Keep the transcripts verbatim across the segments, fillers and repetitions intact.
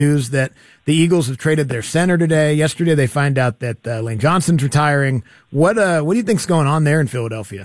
news that the Eagles have traded their center today. Yesterday, they find out that uh, Lane Johnson's retiring. What uh, what do you think's going on there in Philadelphia?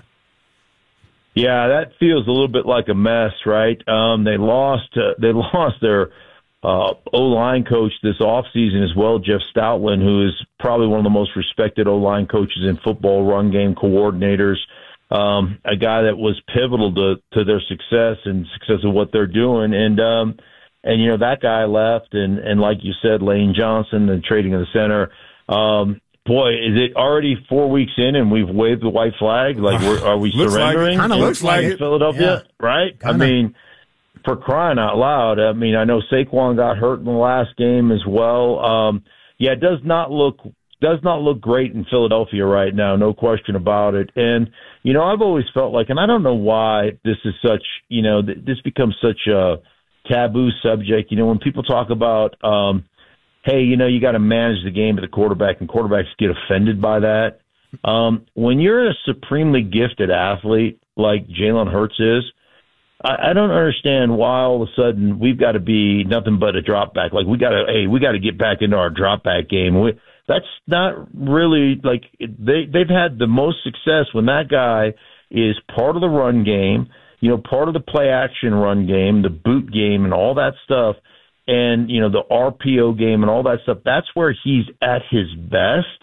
Yeah, that feels a little bit like a mess, right? Um, they lost uh, they lost their uh, O-line coach this offseason as well, Jeff Stoutland, who is probably one of the most respected O-line coaches in football, run game coordinators, um, a guy that was pivotal to, to their success and success of what they're doing. And, um, and you know, that guy left, and, and like you said, Lane Johnson, the trading of the center. Um, boy, is it already four weeks in and we've waved the white flag? Like, we're, are we surrendering? Kind of looks like it. Philadelphia, yeah. right? Kinda. I mean, for crying out loud, I mean, I know Saquon got hurt in the last game as well. Um, yeah, it does not look does not look great in Philadelphia right now, no question about it. And, you know, I've always felt like, and I don't know why this is such, you know, this becomes such a taboo subject. You know, when people talk about, um, hey, you know, you got to manage the game at the quarterback, and quarterbacks get offended by that. Um, when you're a supremely gifted athlete like Jalen Hurts is, I, I don't understand why all of a sudden we've got to be nothing but a drop back. Like, we got to, hey, we got to get back into our drop back game. We, that's not really like they, they've had the most success when that guy is part of the run game, you know, part of the play action run game, the boot game and all that stuff. And, you know, the R P O game and all that stuff. That's where he's at his best.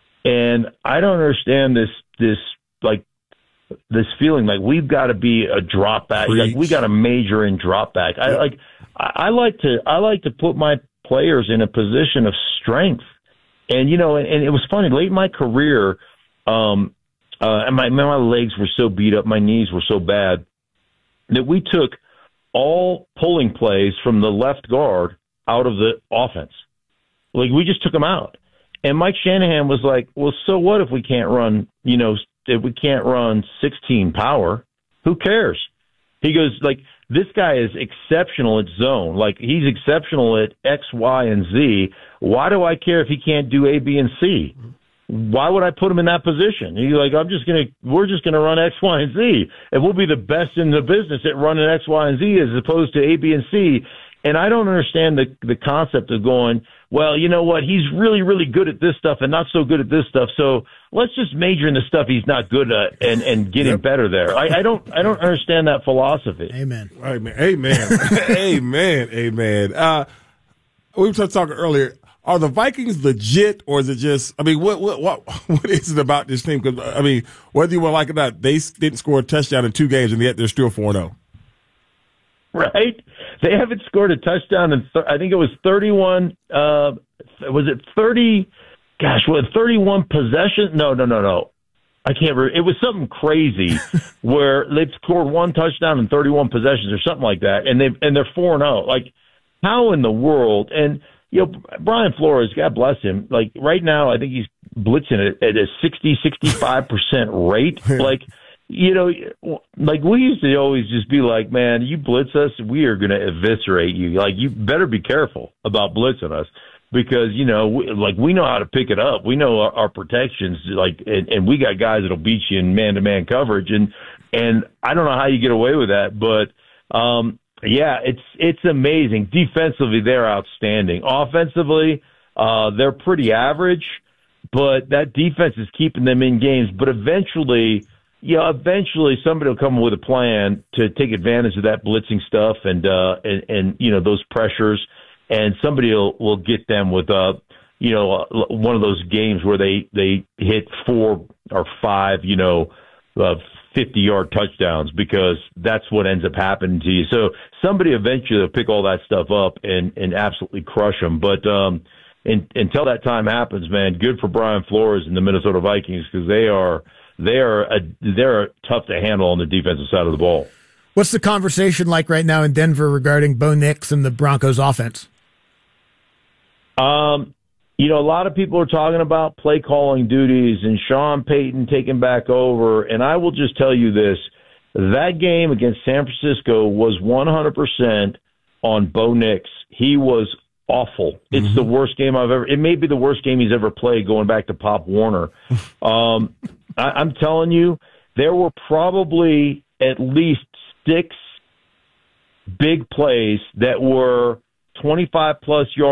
And I don't understand this, this, like, this feeling like we've got to be a drop back. Like, we got to major in drop back. I like, I like to, I like to put my players in a position of strength. And, you know, and, and it was funny late in my career. Um, uh, and my, my legs were so beat up. My knees were so bad that we took all pulling plays from the left guard out of the offense. Like, we just took them out. And Mike Shanahan was like, well, so what if we can't run, you know, if we can't run sixteen power? Who cares? He goes, like, this guy is exceptional at zone. Like, he's exceptional at X, Y, and Z. Why do I care if he can't do A, B, and C? Why would I put him in that position? He's like, I'm just going to, we're just going to run X, Y, and Z. And we'll be the best in the business at running X, Y, and Z as opposed to A, B, and C. And I don't understand the the concept of going, well, you know what, he's really, really good at this stuff and not so good at this stuff. So let's just major in the stuff he's not good at and, and get him better there. I, I don't I don't understand that philosophy. Amen. Amen. Amen. Amen. Amen. Uh, we were talking earlier. Are the Vikings legit, or is it just? I mean, what what what what is it about this team? Because I mean, whether you want to like it or not, they didn't score a touchdown in two games, and yet they're still four and zero. Right? They haven't scored a touchdown in. Th- I think it was thirty-one. Uh, was it thirty? Gosh, what thirty-one possessions? No, no, no, no. I can't remember. It was something crazy where they've scored one touchdown in thirty-one possessions or something like that, and they and they're four and zero. Like, how in the world? And you know, Brian Flores, God bless him. Like, right now, I think he's blitzing it at a sixty, sixty-five percent rate. Like, you know, like we used to always just be like, man, you blitz us, we are going to eviscerate you. Like, you better be careful about blitzing us because, you know, we, like we know how to pick it up. We know our, our protections, like, and, and we got guys that'll beat you in man-to-man coverage. And, and I don't know how you get away with that, but, um, yeah, it's it's amazing. Defensively, they're outstanding. Offensively, uh, they're pretty average, but that defense is keeping them in games. But eventually, yeah, eventually somebody will come up with a plan to take advantage of that blitzing stuff and uh, and, and you know those pressures, and somebody will, will get them with uh, you know uh, one of those games where they they hit four or five, you know. Uh, fifty-yard touchdowns because that's what ends up happening to you. So somebody eventually will pick all that stuff up and, and absolutely crush them. But um, in, until that time happens, man, good for Brian Flores and the Minnesota Vikings because they are they are a, they're tough to handle on the defensive side of the ball. What's the conversation like right now in Denver regarding Bo Nix and the Broncos offense? Um. You know, a lot of people are talking about play calling duties and Sean Payton taking back over. And I will just tell you this, that game against San Francisco was one hundred percent on Bo Nix. He was awful. It's mm-hmm. the worst game I've ever, it may be the worst game he's ever played going back to Pop Warner. um, I, I'm telling you, there were probably at least six big plays that were twenty-five plus yards.